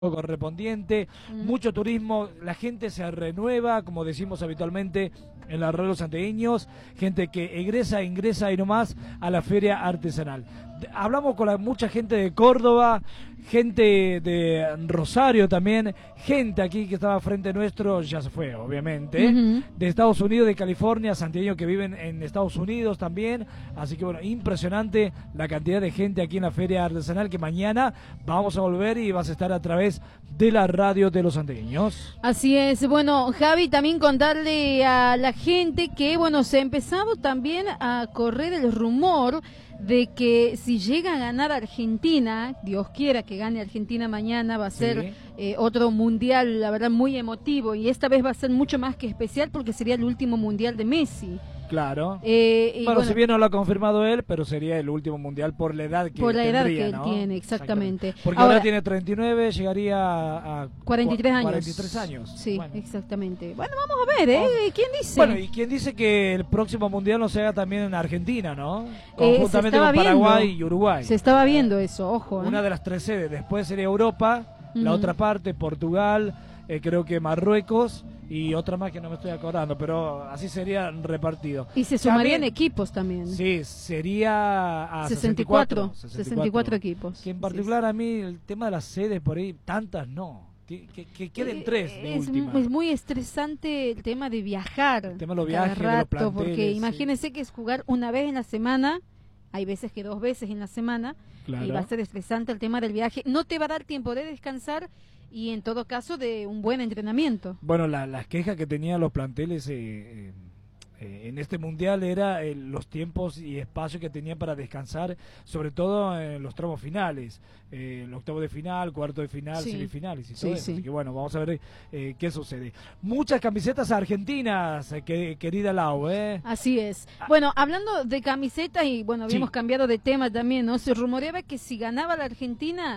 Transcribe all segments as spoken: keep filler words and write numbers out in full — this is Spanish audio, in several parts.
correspondiente, mm. mucho turismo, la gente se renueva, como decimos habitualmente en la radio de los santiagueños, gente que egresa, ingresa y nomás a la feria artesanal. Hablamos con la, mucha gente de Córdoba, gente de Rosario también, gente aquí que estaba frente nuestro, ya se fue obviamente, uh-huh. de Estados Unidos, de California, santiagueños que viven en Estados Unidos también, así que bueno, impresionante la cantidad de gente aquí en la feria artesanal que mañana vamos a volver y vas a estar a través de la radio de los santiagueños. Así es, bueno Javi, también contarle a la gente que bueno, se ha empezado también a correr el rumor de que si llega a ganar Argentina, Dios quiera que gane Argentina mañana, va a ser sí. eh, otro mundial, la verdad, muy emotivo, y esta vez va a ser mucho más que especial porque sería el último mundial de Messi. Claro. Eh, y bueno, bueno, si bien no lo ha confirmado él, pero sería el último mundial por la edad que Por la tendría, edad que él ¿no? tiene, exactamente. exactamente. Porque ahora, ahora tiene treinta y nueve, llegaría a cuarenta y tres años. cuarenta y tres años. Sí, bueno. exactamente. Bueno, vamos a ver, ¿eh? ¿Quién dice? Bueno, y quién dice que el próximo mundial no se haga también en Argentina, ¿no? Eh, Conjuntamente con Paraguay viendo, y Uruguay. Se estaba viendo eso, ojo. ¿eh? Una de las tres sedes. Después sería Europa, uh-huh. la otra parte, Portugal, eh, creo que Marruecos. Y otra más que no me estoy acordando, pero así sería repartido. Y se sumarían también, equipos también. Sí, sería a sesenta y cuatro, sesenta y cuatro equipos. Que en particular sí, a mí el tema de las sedes por ahí, tantas no. Que, que, que queden eh, tres de es, última. Es muy estresante el tema de viajar. El tema de los viajes, rato, de los planteles, porque sí. imagínense que es jugar una vez en la semana, hay veces que dos veces en la semana, claro. y va a ser estresante el tema del viaje. No te va a dar tiempo de descansar y en todo caso de un buen entrenamiento. Bueno, la, las quejas que tenían los planteles eh, eh, en este mundial era eh, los tiempos y espacios que tenían para descansar, sobre todo en los tramos finales, eh, el octavo de final, cuarto de final, sí. semifinales y todo sí, eso. Sí. Así que bueno, vamos a ver eh, qué sucede. Muchas camisetas argentinas, eh, que, querida Lau, ¿eh? Así es. Bueno, hablando de camisetas y bueno, habíamos sí. cambiado de tema también, ¿no? Se rumoreaba que si ganaba la Argentina,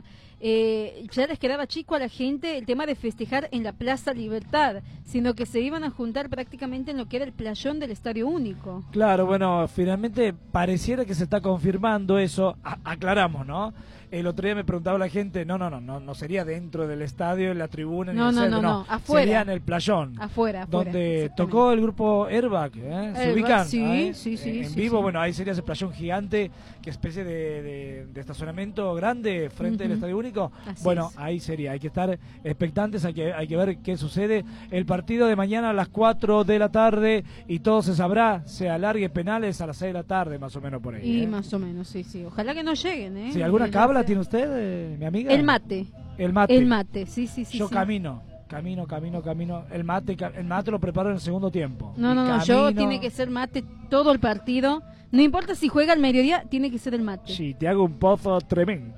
Eh, ya les quedaba chico a la gente el tema de festejar en la Plaza Libertad, sino que se iban a juntar prácticamente en lo que era el playón del Estadio Único. Claro, bueno, finalmente pareciera que se está confirmando eso, a aclaramos, ¿no? El otro día me preguntaba la gente, no, no, no, no, no sería dentro del estadio, en la tribuna, no, en el no, centro, no, no, no, afuera. Sería en el playón. Afuera, afuera. Donde tocó el grupo Airbag, ¿eh? ¿Se Airbag, ubican? Sí, ¿eh? sí, sí. En sí, vivo, sí. bueno, ahí sería ese playón gigante, que especie de, de, de estacionamiento grande frente uh-huh. al Estadio Único. Así bueno, es. ahí sería, hay que estar expectantes, hay que, hay que ver qué sucede. El partido de mañana a las cuatro de la tarde y todo se sabrá, se alargue penales a las seis de la tarde, más o menos por ahí. Y ¿eh? más o menos, sí, sí. Ojalá que no lleguen, ¿eh? Sí, ¿alguna el cabla mate. tiene usted, eh, mi amiga? El mate. El mate. El mate, sí, sí, sí. Yo sí. camino, camino, camino, camino. El mate, el mate lo preparo en el segundo tiempo. No, no, no, yo tiene que ser mate todo el partido. No importa si juega al mediodía, tiene que ser el mate. Sí, te hago un pozo tremendo.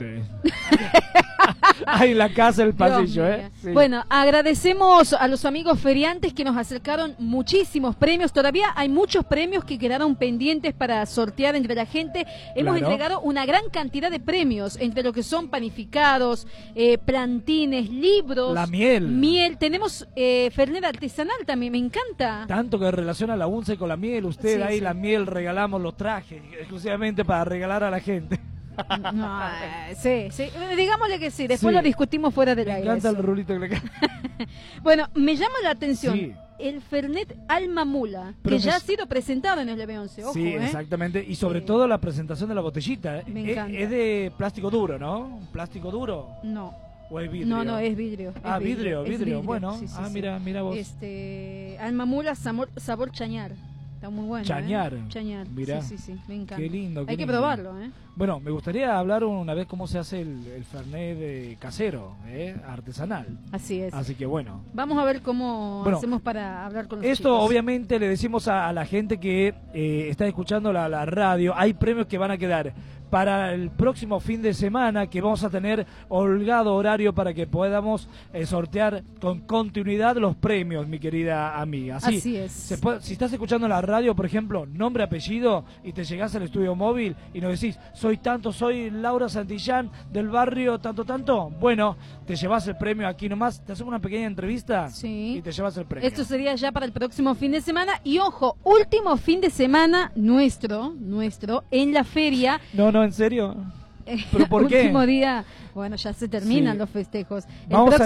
Ahí en la casa, el pasillo, ¿eh? Sí. Bueno, agradecemos a los amigos feriantes que nos acercaron muchísimos premios. Todavía hay muchos premios que quedaron pendientes para sortear entre la gente. Hemos claro. entregado una gran cantidad de premios, entre lo que son panificados, eh, plantines, libros. La miel. Miel. Tenemos eh, Fernet artesanal también, me encanta. Tanto que relaciona la UNCE con la miel. Usted sí, ahí sí. la miel, regalamos los trajes exclusivamente para regalar a la gente. No, eh, sí, sí, digámosle que sí, después sí. lo discutimos fuera del me aire. Me encanta eso. el rulito que le cae. Bueno, me llama la atención sí. el Fernet Alma Mula, Pero que ya me... ha sido presentado en el B once, ojo, sí, ¿eh? exactamente, y sobre eh... todo la presentación de la botellita. Me es, encanta. Es de plástico duro, ¿no? ¿Plástico duro? No. ¿O es vidrio? No, no, es vidrio. Es ah, vidrio, vidrio, vidrio. vidrio. Bueno, sí, sí, ah, sí. mira, mira vos. Este, Alma Mula, sabor, sabor chañar. Está muy bueno. Chañar. ¿eh? Chañar. Mirá. Sí, sí, sí, me encanta. Qué lindo. Qué Hay lindo. que probarlo, ¿eh? Bueno, me gustaría hablar una vez cómo se hace el, el Fernet de casero, ¿eh? Artesanal. Así es. Así que bueno. Vamos a ver cómo bueno, hacemos para hablar con los esto chicos. Obviamente le decimos a, a la gente que eh, está escuchando la, la radio, hay premios que van a quedar para el próximo fin de semana, que vamos a tener holgado horario para que podamos eh, sortear con continuidad los premios, mi querida amiga. Así, Así es. Se puede, si estás escuchando la radio, por ejemplo, nombre, apellido, y te llegás al estudio móvil y nos decís, soy tanto, soy Laura Santillán del barrio tanto, tanto, bueno, te llevas el premio aquí nomás, te hacemos una pequeña entrevista sí. y te llevas el premio. Esto sería ya para el próximo fin de semana y ojo, último fin de semana nuestro, nuestro, en la feria. No, no, ¿en serio? ¿Pero por qué? Último día, bueno, ya se terminan Sí. los festejos. El Vamos a